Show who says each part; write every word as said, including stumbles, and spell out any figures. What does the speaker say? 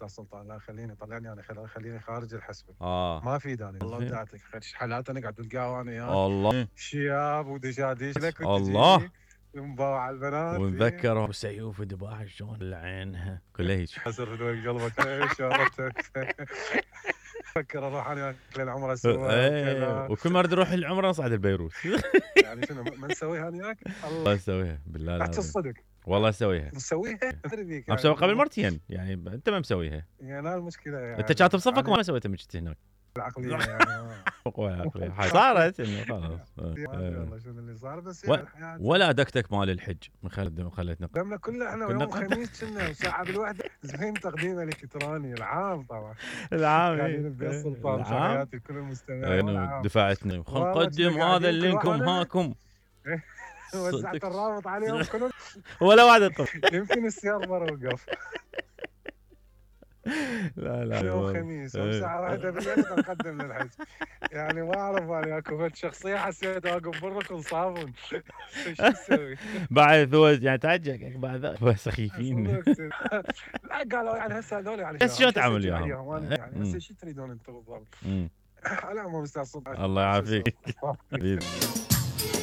Speaker 1: استاذ سلطان، لا خليني طلعني انا، خل- خليني خارج الحسبه.
Speaker 2: اه
Speaker 1: ما في داني والله
Speaker 2: زين.
Speaker 1: بدعت لك خير حالات، انا قاعد القهوه انا وياك
Speaker 2: الله
Speaker 1: شياب ودشاديش لك
Speaker 2: الله.
Speaker 1: وتجيني مباوع البنات.
Speaker 2: ونذكر سيوف ذباح شلون لعينها كلها هيك.
Speaker 1: حسر فدوى قلبك إيه، شارتك فكر اروح انا وياك للعمره اسويها
Speaker 2: ايه
Speaker 1: وكذا.
Speaker 2: وكل مره نروح العمره نصعد البيروت.
Speaker 1: يعني شنو ما نسويها انا وياك؟
Speaker 2: الله
Speaker 1: الله
Speaker 2: اسويها بالله
Speaker 1: تحت
Speaker 2: العظيم.
Speaker 1: الصدق
Speaker 2: والله اسويها.
Speaker 1: نسويها ادري بيك
Speaker 2: ما
Speaker 1: يعني.
Speaker 2: مسوي قبل مرتين يعني انت ما مسويها.
Speaker 1: يعني لا المشكله يعني
Speaker 2: انت كاتب صفك
Speaker 1: أنا
Speaker 2: وما سويته من كنت هناك.
Speaker 1: العقليه يعني
Speaker 2: قوة العقلية حاجة صارت انه خلاص.
Speaker 1: ما ادري والله شنو اللي صار، بس
Speaker 2: و-
Speaker 1: يعني الحياه
Speaker 2: ولا دكتك مال الحج من خلت خلتنا.
Speaker 1: دمنا كله احنا
Speaker 2: كنا
Speaker 1: يوم
Speaker 2: قد-
Speaker 1: خميس كنا وساعه بالوحده زين تقديم الكتروني العام طبعا.
Speaker 2: العام
Speaker 1: قاعدين
Speaker 2: إيه.
Speaker 1: ببيت سلطان،
Speaker 2: العام
Speaker 1: تحياتي لكل المستمعين
Speaker 2: انه
Speaker 1: والعام.
Speaker 2: دفعتنا خل
Speaker 1: والله
Speaker 2: نقدم
Speaker 1: كنا
Speaker 2: هذا
Speaker 1: قاعدين كل
Speaker 2: اللينكم
Speaker 1: واحد-
Speaker 2: هاكم.
Speaker 1: وزعت
Speaker 2: صدق.
Speaker 1: الرابط عليهم كلهم.
Speaker 2: ولا واحد يطلع.
Speaker 1: يمكن السيرفر وقف
Speaker 2: لا لا
Speaker 1: يوم
Speaker 2: والله.
Speaker 1: خميس
Speaker 2: إيه.
Speaker 1: وساعه واحده بالليل نقدم للحج. يعني ما اعرف انا اكو فد شخصيه حسيت واقف بالركن صابون. شو اسوي؟
Speaker 2: بعد هو يعني تعجق بعد هو سخيفين.
Speaker 1: صدق. لا قالوا يعني هسه هذول يعني
Speaker 2: بس شو تعمل
Speaker 1: هسه
Speaker 2: وياهم؟
Speaker 1: عليهم، أنا يعني هسه
Speaker 2: مم.
Speaker 1: شو تريدون انتم بالضبط؟
Speaker 2: مم.
Speaker 1: على العموم استاذ سلطان
Speaker 2: الله يعافيك.
Speaker 1: شو أسوي؟
Speaker 2: حبيبي.